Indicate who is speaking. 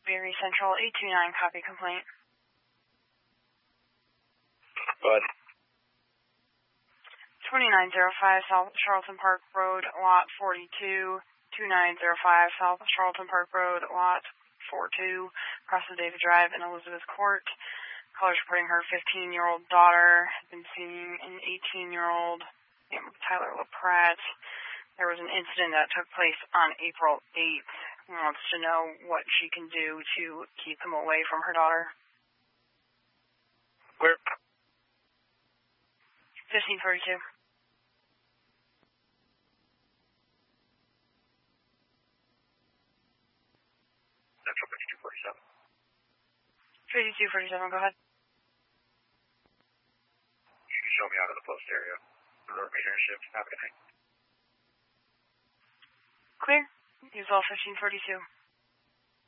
Speaker 1: Berry Central 829, copy complaint.
Speaker 2: Bud.
Speaker 1: 2905 South Charlton Park Road, lot 42. 2905 South Charlton Park Road, lot 42, across the David Drive in Elizabeth Court. Caller's reporting her 15-year-old daughter has been seeing an 18-year-old named Tyler LaPratt. There was an incident that took place on April 8th. He wants to know what she can do to keep him away from her daughter.
Speaker 2: Where?
Speaker 1: 1532.
Speaker 2: Central 5247.
Speaker 1: 5247, go ahead.
Speaker 2: You can show me out of the post area. The remainder shift. Have a good night.
Speaker 1: Clear. Use all 1542.